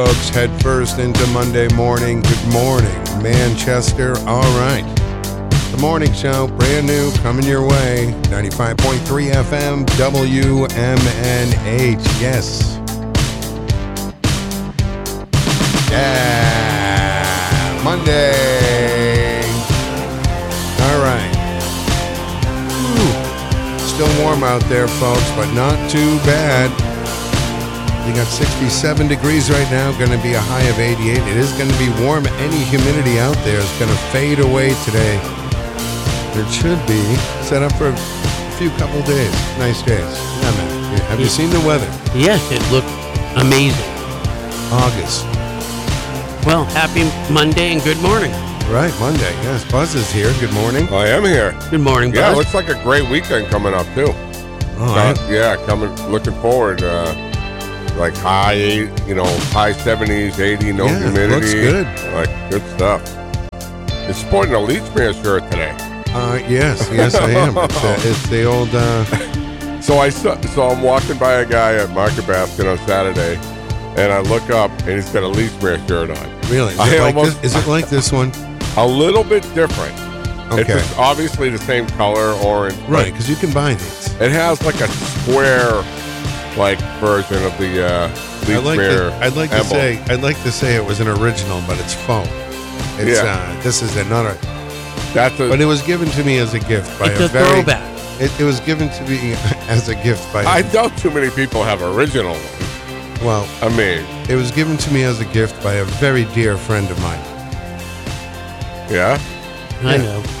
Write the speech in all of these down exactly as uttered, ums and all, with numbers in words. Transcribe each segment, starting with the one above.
Folks, head first into Monday morning. Good morning, Manchester. All right. The morning show, brand new, coming your way. ninety-five point three F M, W M N H. Yes. Yeah. Monday. All right. Ooh. Still warm out there, folks, but not too bad. You got sixty-seven degrees right now, going to be a high of eighty-eight. It is going to be warm. Any humidity out there is going to fade away today. It should be set up for a few couple days. Nice days. Yeah, man. Have you seen the weather? Yes, it looked amazing. August. Well, happy Monday and good morning. Right, Monday. Yes, Buzz is here. Good morning. I am here. Good morning, Buzz. Yeah, it looks like a great weekend coming up, too. Oh, Uh, I- yeah, coming, looking forward. Uh, like high, eight, you know, high seventies, eighty, no Yeah, humidity. looks good. Like, good stuff. You're sporting a Leechman shirt today. Uh, yes, yes, I am. It's, uh, it's the old... Uh, So I saw, so I'm walking by a guy at Market Basket on Saturday, and I look up, and he's got a Leechman shirt on. really? Is I it, like almost- this? Is it like this one? A little bit different. It's Okay. just obviously the same color, orange. but Right, because you can buy these. It has like a square, like version of the uh, I'd like, to, Leechmere I'd like to emblem. say I'd like to say it was an original, but it's faux. It's Yeah. uh, this is a, not a, That's a. but it was given to me as a gift by It's a, a very. throwback. It, it was given to me as a gift by. I A, doubt too many people have original ones. well, I mean, it was given to me as a gift by a very dear friend of mine. yeah. I Yeah. know.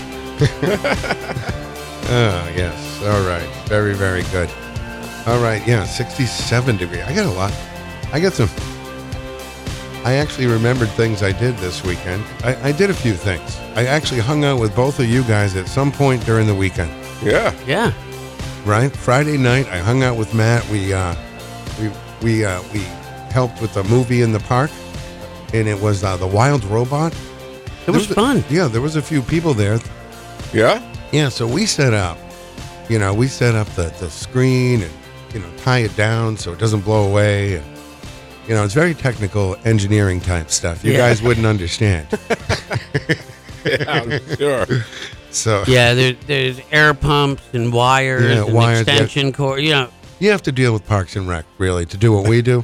Oh yes, all right, very very good. All right, yeah, sixty-seven degree. I got a lot. I got some. I actually remembered things I did this weekend. I, I did a few things. I actually hung out with both of you guys at some point during the weekend. Yeah. Yeah. Right, Friday night, I hung out with Matt. We uh, we we uh, we helped with the movie in the park, and it was uh, the Wild Robot. It There was a- fun. yeah, there was a few people there. Yeah. Yeah, so we set up, you know, we set up the, the screen and, you know, tie it down so it doesn't blow away. And, you know, it's very technical engineering type stuff. You Yeah. guys wouldn't understand. Yeah, I'm sure. So Yeah, there, there's air pumps and wires Yeah, and wires, yeah. extension cord. You know, you have to deal with Parks and Rec, really, to do what we do.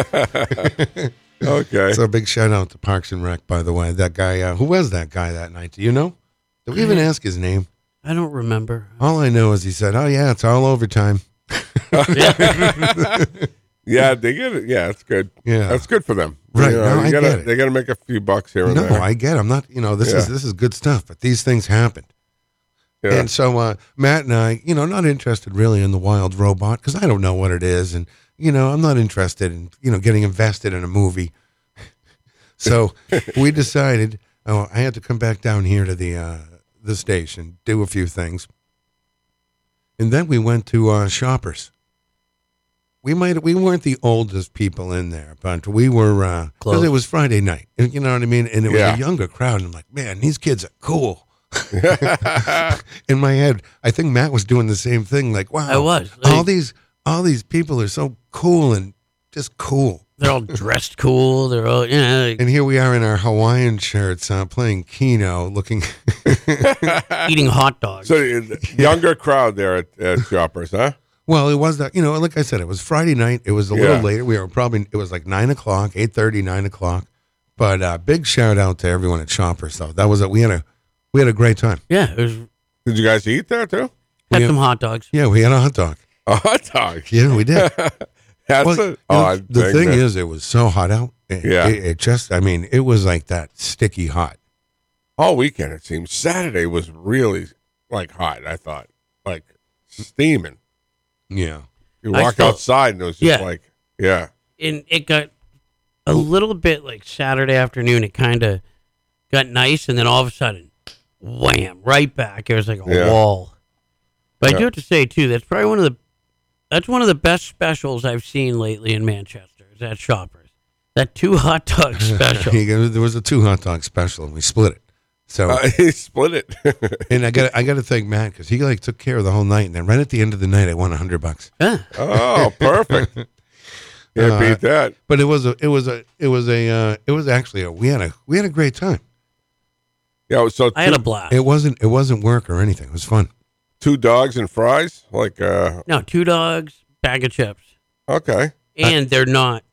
Okay. So big shout out to Parks and Rec, by the way. That guy, uh, who was that guy that night? Do you know? Did we even ask his name? I don't remember. All I know is he said, oh, yeah, it's all overtime. Yeah, they get it. Yeah, that's good. Yeah. That's good for them. Right, You know, no, you I gotta, get it. They got to make a few bucks here and No, there. I get it. I'm not, you know, this is Yeah. this is good stuff, but these things happened. yeah. And so uh, Matt and I, you know, not interested really in the Wild Robot because I don't know what it is. And, you know, I'm not interested in, you know, getting invested in a movie. So we decided, oh, I had to come back down here to the uh, the station, do a few things. And then we went to uh, Shoppers. We might we weren't the oldest people in there, but we were, because Close. it was Friday night. And you know what I mean? And it was Yeah. a younger crowd. And I'm like, man, these kids are cool. In my head, I think Matt was doing the same thing. Like, wow, I was. all Like- these all these people are so cool and just cool. They're all dressed cool. They're all, you know, like And here we are in our Hawaiian shirts, uh, playing Keno, looking. eating hot dogs. So uh, younger crowd there at, at Shoppers, huh? Well, it was that, you know, like I said, it was Friday night. It was a little Yeah. later. We were probably, it was like nine o'clock, eight thirty, nine o'clock. But uh, big shout out to everyone at Shoppers, though. That was a, we had a we had a great time. Yeah, it was. Did you guys eat there too? Had Yeah. some hot dogs. Yeah, we had a hot dog. A hot dog. Yeah, we did. That's Well, a, you oh, know, I the think thing that- is, it was so hot out. It, Yeah. It, it just, I mean, it was like that sticky hot. all weekend it seems. Saturday was really like hot. I thought like steaming. Yeah. You I walk still- outside and it was just Yeah. like, yeah, And it got a little bit like Saturday afternoon. It kind of got nice, and then all of a sudden, wham! Right back. It was like a Yeah. wall. But I Yeah. do have to say too, that's probably one of the that's one of the best specials I've seen lately in Manchester. Is at Shoppers. That two hot dog special. He goes, there was a two hot dog special, and we split it. So, uh, he split it. and I got I got to thank Matt because he like took care of the whole night, and then right at the end of the night, I won a hundred bucks. Yeah. Oh, perfect. Can't Uh, beat that. But it was a, it was a, it was a, uh, it was actually a, we had a, we had a great time. Yeah, so I had a two, blast. It wasn't, it wasn't work or anything. It was fun. two dogs and fries. Like, uh, No, two dogs, bag of chips, okay. and they're not.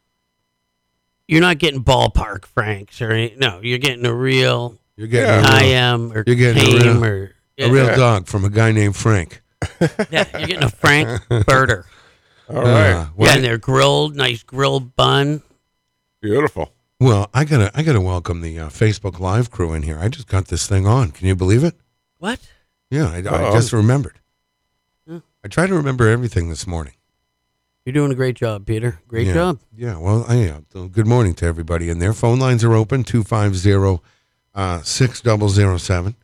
You're not getting ballpark Franks or any, no. You're getting a real You're getting Yeah. a I real, am or You're getting a tame real- or yeah, a real Yeah. dog from a guy named Frank. yeah, you're getting a Frank burger. All right. Uh, well, Yeah, and they're grilled, nice grilled bun. Beautiful. well, I gotta, I gotta welcome the uh, Facebook Live crew in here. I just got this thing on. Can you believe it? What? Yeah, I, I Uh-oh. just remembered. Hmm. I tried to remember everything this morning. You're doing a great job, Peter. Great yeah. job. Yeah, well, I am. So good morning to everybody in there. Phone lines are open, two five zero, six zero zero seven.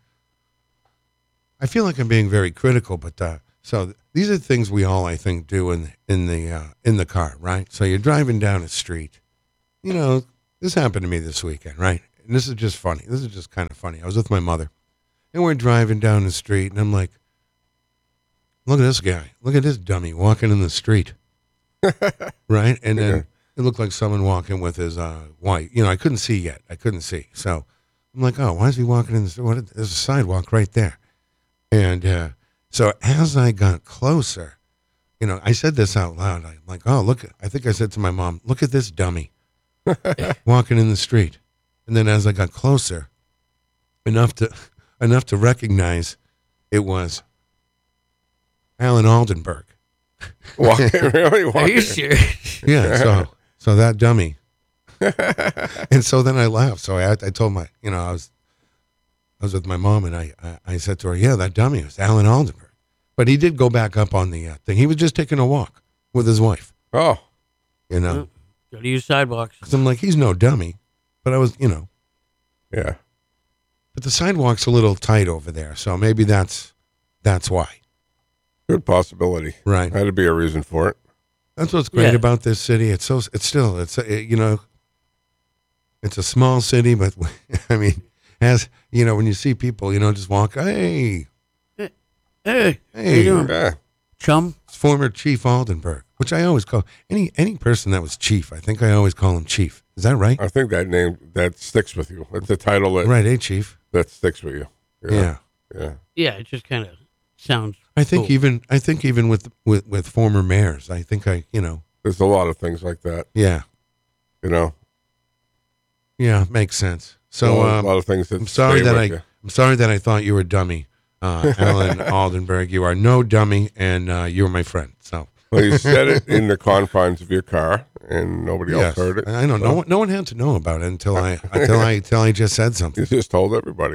I feel like I'm being very critical, but uh, so th- these are things we all, I think, do in in the uh, in the car, right? So you're driving down a street. You know, this happened to me this weekend, right? And this is just funny. This is just kind of funny. I was with my mother, and we're driving down the street, and I'm like, look at this guy. Look at this dummy walking in the street. Right? And then Yeah. it looked like someone walking with his uh, wife. You know, I couldn't see yet. I couldn't see. So I'm like, oh, why is he walking in the street? What, there's a sidewalk right there. And uh, so as I got closer, you know, I said this out loud. I'm like, oh, look, I think I said to my mom, look at this dummy walking in the street. And then as I got closer, enough to enough to recognize it was Alan Aldenberg. Walking, really? Are Walking. you serious? Yeah, so so that dummy. And so then I laughed. So I, I told my, you know, I was I was with my mom, and I, I, I said to her, yeah, that dummy was Alan Aldenberg. But he did go back up on the uh, thing. He was just taking a walk with his wife, Oh, you know. Go to use sidewalks. Because I'm like, he's no dummy. But I was, you know, yeah. but the sidewalk's a little tight over there. So maybe that's that's why. Good possibility. Right. Had to be a reason for it. That's what's great Yeah. about this city. It's so, it's still, it's, a, you know, it's a small city, but I mean, as, you know, when you see people, you know, just walk, hey, Hey, how you Hey. doing, Yeah. chum? it's former Chief Aldenberg, which I always call, any any person that was chief, I think I always call him chief. Is that right? I think that name, that sticks with you. That's the title that, Right, hey, chief. that sticks with you. Yeah. Yeah. Yeah, it just kind of sounds. I think cool. even, I think even with, with, with former mayors, I think I, you know, There's a lot of things like that, yeah, you know. yeah, makes sense. So, a lot, um, a lot of things that I'm sorry stay that with I, you. I'm sorry that I thought you were a dummy, uh, Alan Aldenberg. You are no dummy, and uh, you're my friend. So Well, you said it in the confines of your car, and nobody else yes, heard it. I know. No So one, no one had to know about it until I, until I, until I just said something. You just told everybody.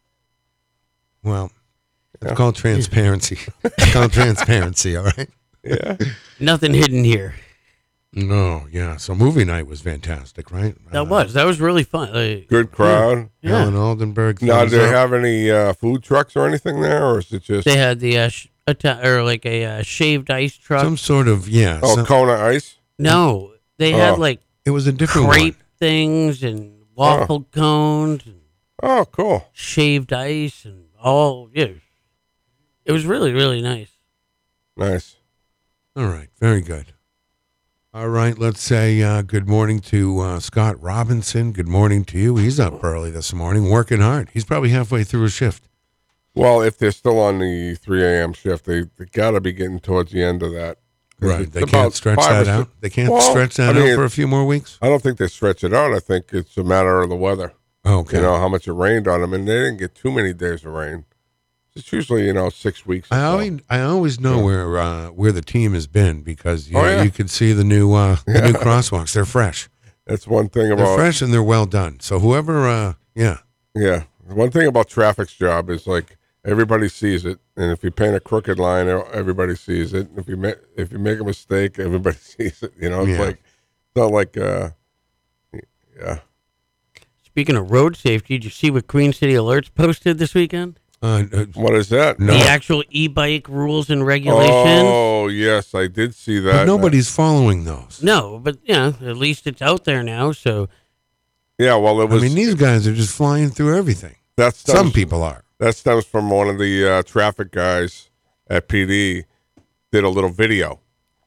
Well, it's Yeah. called transparency. It's called transparency. All right. Yeah. Nothing hidden here. No, yeah. So movie night was fantastic, right? That Uh, was that was really fun. Like, Good crowd. yeah. Alan Aldenberg. Now, thumbs do they up. have any uh, food trucks or anything there, or is it just They had the uh, sh- Ita- or like a uh, shaved ice truck. some sort of yeah? oh some- Kona Ice? no, they Oh. had like it was a different crepe one. things and waffle cones and Oh, cool. shaved ice and all. Yeah, it was really really nice. Nice. All right, very good. All right, let's say uh, good morning to uh, Scott Robinson. Good morning to you. He's up early this morning, working hard. He's probably halfway through a shift. Well, if they're still on the three a.m. shift, they, they got to be getting towards the end of that. 'Cause Right, it's they about can't stretch five or that out. six- They can't Well, stretch that I mean, out for a few more weeks. I don't think they stretch it out. I think it's a matter of the weather. Okay. You know, how much it rained on them. And they didn't get too many days of rain. It's usually, you know, six weeks. or I so. always I always know Yeah. where uh, where the team has been because you Oh, know, yeah. you can see the new uh, the Yeah. new crosswalks. They're fresh. That's one thing They're about, fresh and they're well done. So whoever, uh, yeah, yeah. One thing about traffic's job is like everybody sees it. And if you paint a crooked line, everybody sees it. If you make, if you make a mistake, everybody sees it. You know, it's Yeah. like, it's not like, uh, yeah. Speaking of road safety, did you see what Queen City Alerts posted this weekend? uh, uh, What is that? No. The actual e-bike rules and regulations. Oh, yes, I did see that. but nobody's following those. No, but you know, at least it's out there now. So Yeah, well, it I was. mean, these guys are just flying through everything. that Some stems, people are. that stems from one of the uh, traffic guys at P D did a little video,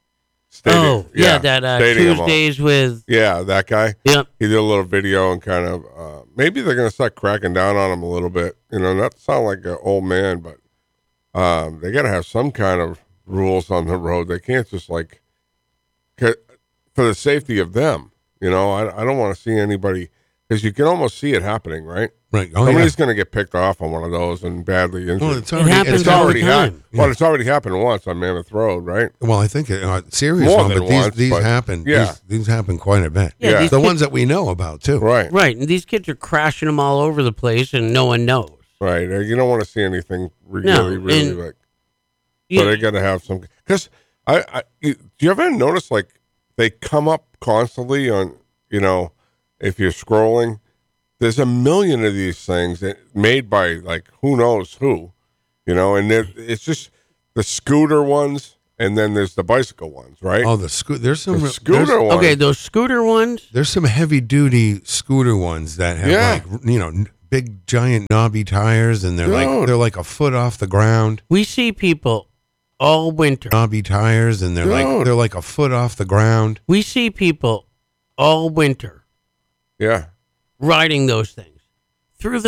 Stadium, Oh, yeah, that uh, Stadium Mall. Tuesdays with. Yeah, that guy. Yep. He did a little video and kind of uh, maybe they're going to start cracking down on him a little bit. You know, not to sound like an old man, but um, they got to have some kind of rules on the road. They can't just like for the safety of them. You know, I, I don't want to see anybody because you can almost see it happening, right? Right. Oh, Somebody's yeah. going to get picked off on one of those and badly injured. Well, it's It already, happens it's all the already time. happened. Well, it's already happened once on Mammoth Road, right? Well, I think it, uh, serious More one, than but these once, these but- happen. yeah. These, these happen quite a bit. Yeah, Yeah. these The kids- ones that we know about too. Right, Right, and these kids are crashing them all over the place, and no one knows. right. Uh, You don't want to see anything really, No, really and- like. Yeah, So they got to have some because I, I you, do you ever notice like they come up constantly on you know if you're scrolling, there's a million of these things that made by like who knows who, you know, and they're- it's just the scooter ones and then there's the bicycle ones, right? Oh, the scooter. There's some the scooter there's, ones. okay, those scooter ones. there's some heavy duty scooter ones that have Yeah. like you know n- big giant knobby tires, and they're like Dude. they're like a foot off the ground. We see people all winter. Knobby tires, and they're like Dude. they're like a foot off the ground. We see people all winter Yeah. riding those things through the